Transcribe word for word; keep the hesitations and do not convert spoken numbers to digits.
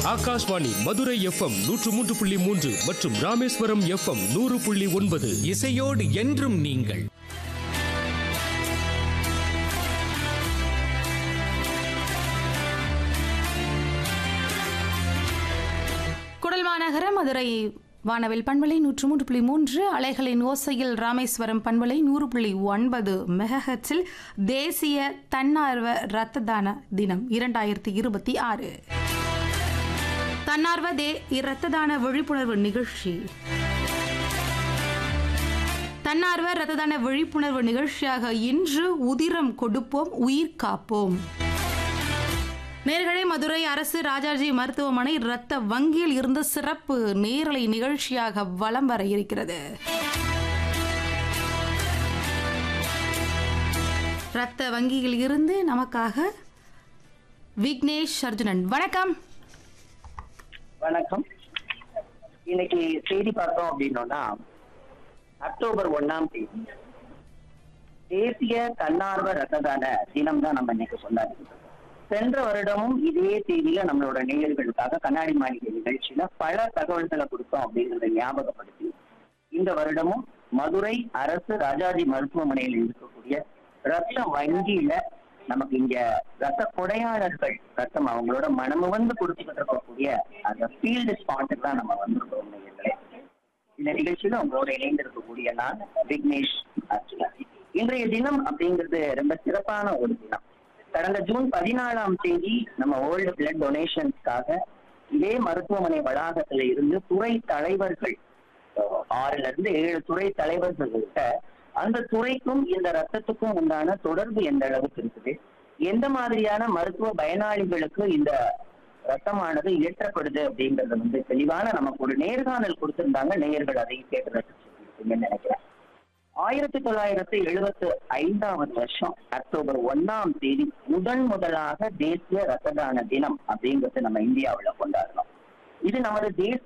Akashvani Madurai FM நூற்று மூன்று புள்ளி மூன்று மற்றும் ராமேஸ்வரம் எஃப்எம் நூறு புள்ளி ஒன்பது. இசையோடு என்றும் நீங்கள். குடல் மாநகர மதுரை வானவில் பண்பலை நூற்று மூன்று புள்ளி மூன்று, அலைகளின் ஓசையில் ராமேஸ்வரம் பண்பலை நூறு புள்ளி ஒன்பது மெகஹெட்ஸில் தேசிய தன்னார்வ இரத்த தான தினம் இரண்டாயிரத்தி இருபத்தி ஆறு தன்னார்வ தே இரத்த தான விழிப்புணர்வு நிகழ்ச்சி. தன்னார்வ இரத்த தான விழிப்புணர்வு நிகழ்ச்சியாக இன்று உதிரம் கொடுப்போம் உயிர் காப்போம். நேர்களை மதுரை அரசு ராஜாஜி மருத்துவமனை இரத்த வங்கியில் இருந்து சிறப்பு நேரலை நிகழ்ச்சியாக வலம் வர இருக்கிறது. இரத்த வங்கியில் இருந்து நமக்காக விக்னேஷ் அர்ஜுனன். வணக்கம். வணக்கம். இன்னைக்கு செய்தி பார்த்தோம் அப்படின்னோம்னா, அக்டோபர் ஒன்னாம் தேதி தேசிய தன்னார்வ இரத்த தான தினம் தான் நம்ம இன்னைக்கு கொண்டாடுறோம். சென்ற வருடமும் இதே தேதியில நம்மளோட நேயர்களுக்காக கண்ணாடி மாளிகை நிகழ்ச்சியில பல தகவல்களை கொடுத்தோம் அப்படிங்கிறத ஞாபகப்படுத்தி, இந்த வருடமும் மதுரை அரசு ராஜாஜி மருத்துவமனையில் இருக்கக்கூடிய ரத்த வங்கியில நமக்கு இங்க ரத்த கொடையாளர்கள் ரத்தம் அவங்களோட மனமு வந்து கொடுத்துக்கிட்டு இருக்கக்கூடிய அந்த ஃபீல்டு ஸ்பாட்டுக்கு தான் நம்ம வந்திருக்கோம் நேயர்களே. இந்த நிகழ்ச்சியில உங்களோட இணைந்து இருக்கக்கூடிய நான் விக்னேஷ் அர்ஜுனன். இன்றைய தினம் அப்படிங்கிறது ரொம்ப சிறப்பான ஒரு தினம். கடந்த ஜூன் பதினாலாம் தேதி நம்ம வேர்ல்டு பிளட் டொனேஷன்ஸ்க்காக இதே மருத்துவமனை வளாகத்துல இருந்து துறை தலைவர்கள், ஆறுல இருந்து ஏழு துறை தலைவர்கள்கிட்ட அந்த துறைக்கும் இந்த ரத்தத்துக்கும் உண்டான தொடர்பு எந்த அளவுக்கு இருக்குது, எந்த மாதிரியான மருத்துவ பயனாளிகளுக்கு இந்த ரத்தமானது இயற்றப்படுது அப்படிங்கறது வந்து தெளிவான நமக்கு ஒரு நேர்காணல் கொடுத்திருந்தாங்க. நேயர்கள் அதை கேட்டு ரசிச்சிருக்கீங்கன்னு நினைக்கிறேன். ஆயிரத்தி தொள்ளாயிரத்தி எழுபத்தி ஐந்தாவது வருஷம் அக்டோபர் ஒன்னாம் தேதி முதன் முதலாக தேசிய ரத்த தான தினம் அப்படிங்கிறது நம்ம இந்தியாவில் கொண்டாடணும். இது நமது தேசிய